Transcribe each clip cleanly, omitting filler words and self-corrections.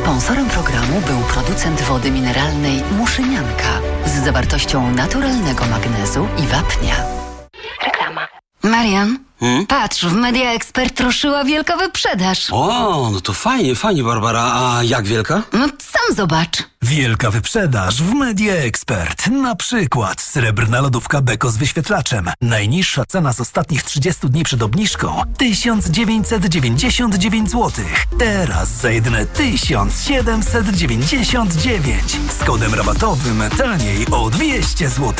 Sponsorem programu był producent wody mineralnej Muszynianka z zawartością naturalnego magnezu i wapnia. Reklama. Marian, patrz, w Media Expert ruszyła wielka wyprzedaż. O, no to fajnie, Barbara. A jak wielka? No sam zobacz. Wielka wyprzedaż w Media Expert. Na przykład srebrna lodówka Beko z wyświetlaczem. Najniższa cena z ostatnich 30 dni przed obniżką 1999 zł. Teraz za jedyne 1799. Z kodem rabatowym taniej o 200 zł.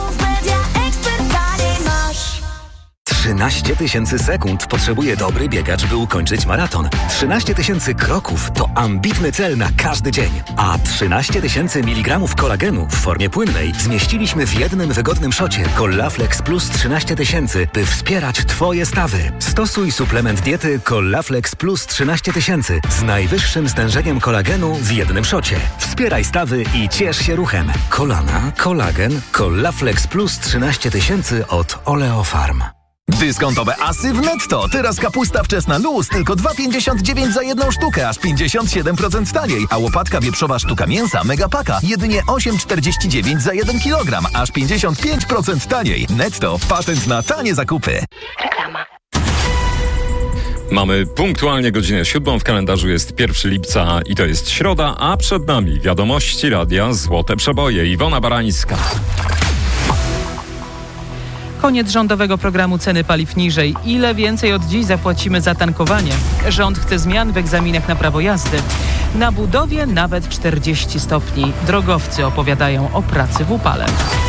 13 000 sekund potrzebuje dobry biegacz, by ukończyć maraton. 13 000 kroków to ambitny cel na każdy dzień. A 13 000 mg kolagenu w formie płynnej zmieściliśmy w jednym wygodnym szocie Collaflex Plus 13 000, by wspierać Twoje stawy. Stosuj suplement diety Collaflex Plus 13 000 z najwyższym stężeniem kolagenu w jednym szocie. Wspieraj stawy i ciesz się ruchem. Kolana, kolagen, Collaflex Plus 13 000 od Oleofarm. Dyskontowe asy w Netto. Teraz kapusta wczesna luz tylko 2,59 za jedną sztukę, aż 57% taniej. A łopatka wieprzowa sztuka mięsa Megapaka jedynie 8,49 za 1 kg, aż 55% taniej. Netto. Patent na tanie zakupy. Reklama. Mamy punktualnie godzinę 7, w kalendarzu jest 1 lipca i to jest środa, a przed nami wiadomości radia Złote Przeboje. Iwona Barańska. Koniec rządowego programu ceny paliw niżej. Ile więcej od dziś zapłacimy za tankowanie? Rząd chce zmian w egzaminach na prawo jazdy. Na budowie nawet 40 stopni. Drogowcy opowiadają o pracy w upale.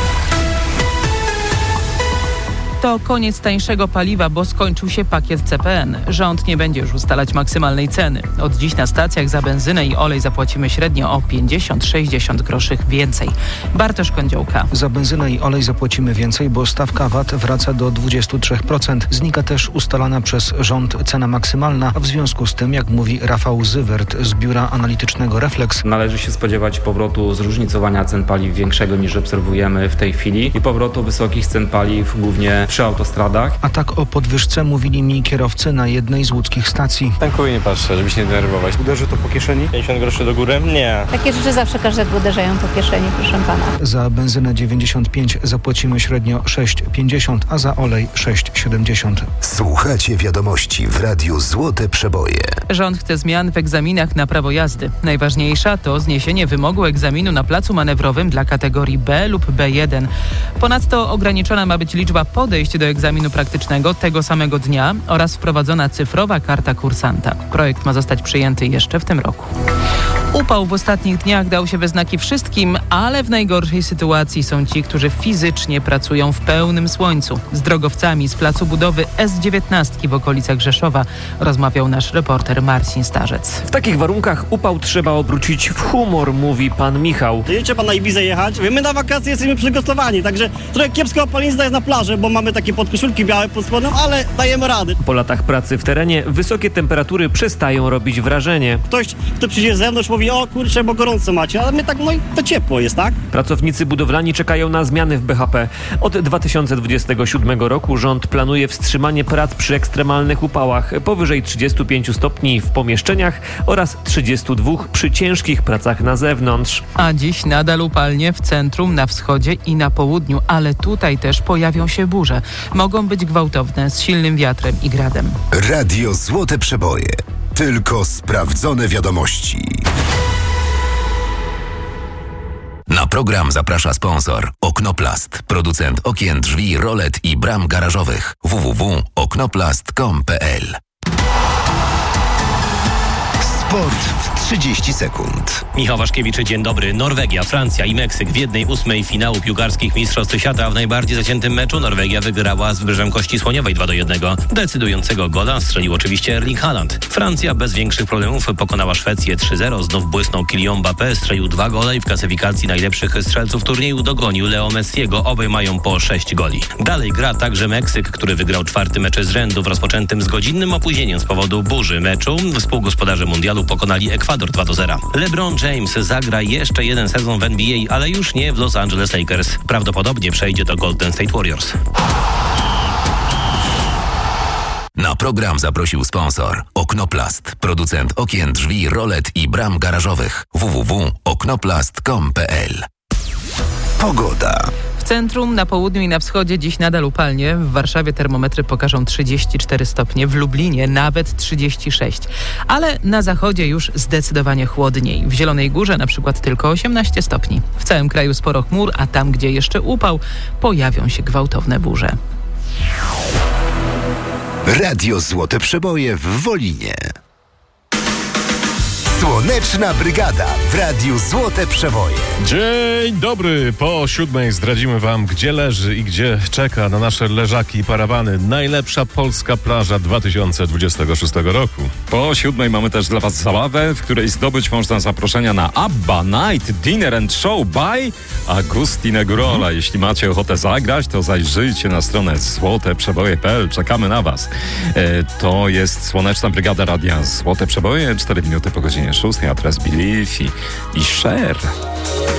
To koniec tańszego paliwa, bo skończył się pakiet CPN. Rząd nie będzie już ustalać maksymalnej ceny. Od dziś na stacjach za benzynę i olej zapłacimy średnio o 50-60 groszy więcej. Bartosz Kądziołka. Za benzynę i olej zapłacimy więcej, bo stawka VAT wraca do 23%. Znika też ustalana przez rząd cena maksymalna, a w związku z tym, jak mówi Rafał Zywert z biura analitycznego Reflex, należy się spodziewać powrotu zróżnicowania cen paliw większego niż obserwujemy w tej chwili i powrotu wysokich cen paliw głównie przy autostradach. A tak o podwyżce mówili mi kierowcy na jednej z łódzkich stacji. Tankuję, nie patrzę, żeby się nie denerwować. Uderzy to po kieszeni? 50 groszy do góry? Nie. Takie rzeczy zawsze każdego uderzają po kieszeni, proszę pana. Za benzynę 95 zapłacimy średnio 6,50, a za olej 6,70. Słuchacie wiadomości w Radiu Złote Przeboje. Rząd chce zmian w egzaminach na prawo jazdy. Najważniejsza to zniesienie wymogu egzaminu na placu manewrowym dla kategorii B lub B1. Ponadto ograniczona ma być liczba podejść do egzaminu praktycznego tego samego dnia oraz wprowadzona cyfrowa karta kursanta. Projekt ma zostać przyjęty jeszcze w tym roku. Upał w ostatnich dniach dał się we znaki wszystkim, ale w najgorszej sytuacji są ci, którzy fizycznie pracują w pełnym słońcu. Z drogowcami z placu budowy S19 w okolicach Rzeszowa rozmawiał nasz reporter Marcin Starzec. W takich warunkach upał trzeba obrócić w humor, mówi pan Michał. Jedzie pan na Ibizę jechać? My na wakacje jesteśmy przygotowani, także trochę kiepska opalenizna jest na plaży, bo mamy takie podkoszulki białe pod spodem, ale dajemy rady. Po latach pracy w terenie wysokie temperatury przestają robić wrażenie. Ktoś, kto przyjdzie z zewnątrz, mówi: o kurczę, bo gorąco macie, ale my tak, no i to ciepło jest, tak? Pracownicy budowlani czekają na zmiany w BHP. Od 2027 roku rząd planuje wstrzymanie prac przy ekstremalnych upałach powyżej 35 stopni w pomieszczeniach oraz 32 przy ciężkich pracach na zewnątrz. A dziś nadal upalnie w centrum, na wschodzie i na południu, ale tutaj też pojawią się burze. Mogą być gwałtowne, z silnym wiatrem i gradem. Radio Złote Przeboje. Tylko sprawdzone wiadomości. Na program zaprasza sponsor Oknoplast, producent okien, drzwi, rolet i bram garażowych. www.oknoplast.com.pl. Sport w 30 sekund. Michał Waszkiewicz, dzień dobry. Norwegia, Francja i Meksyk w 1/8 finału piłkarskich Mistrzostw Świata. W najbardziej zaciętym meczu Norwegia wygrała z Wybrzeżem Kości Słoniowej 2-1. Decydującego gola strzelił oczywiście Erling Haaland. Francja bez większych problemów pokonała Szwecję 3-0. Znów błysnął Kylian Mbappé, strzelił 2 gole i w klasyfikacji najlepszych strzelców turnieju dogonił Leo Messiego. Obaj mają po 6 goli. Dalej gra także Meksyk, który wygrał 4. mecz z rzędu w rozpoczętym z godzinnym opóźnieniem z powodu burzy meczu. Współgospodarze mundialu pokonali Ekwador 2-0. LeBron James zagra jeszcze jeden sezon w NBA, ale już nie w Los Angeles Lakers. Prawdopodobnie przejdzie do Golden State Warriors. Na Na program zaprosił sponsor Oknoplast, producent okien, drzwi, rolet i bram garażowych. www.oknoplast.com.pl. Pogoda. W centrum, na południu i na wschodzie dziś nadal upalnie. W Warszawie termometry pokażą 34 stopnie, w Lublinie nawet 36. Ale na zachodzie już zdecydowanie chłodniej. W Zielonej Górze na przykład tylko 18 stopni. W całym kraju sporo chmur, a tam, gdzie jeszcze upał, pojawią się gwałtowne burze. Radio Złote Przeboje w Wolinie. Słoneczna Brygada w Radiu Złote Przeboje. Dzień dobry. Po 7 zdradzimy wam, gdzie leży i gdzie czeka na nasze leżaki i parawany najlepsza polska plaża 2026 roku. Po 7 mamy też dla was zabawę, w której zdobyć można zaproszenia na ABBA Night Dinner and Show by Agustin Gurola. Jeśli macie ochotę zagrać, to zajrzyjcie na stronę złoteprzeboje.pl. Czekamy na was. To jest Słoneczna Brygada Radia Złote Przeboje. 4 minuty po godzinie 6, a teraz Believe i Share.